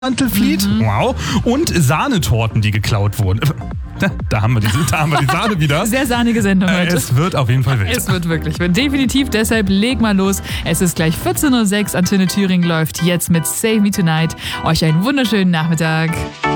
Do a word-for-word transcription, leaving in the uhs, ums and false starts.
Mantelflied. Mhm. Wow. Und Sahnetorten, die geklaut wurden. Da haben wir die, da haben wir die Sahne wieder. Sehr sahnige Sendung heute. Äh, es wird auf jeden Fall wild. Es wird wirklich wild. Definitiv, deshalb leg mal los. Es ist gleich vierzehn Uhr sechs. Antenne Thüringen läuft jetzt mit Save Me Tonight. Euch einen wunderschönen Nachmittag.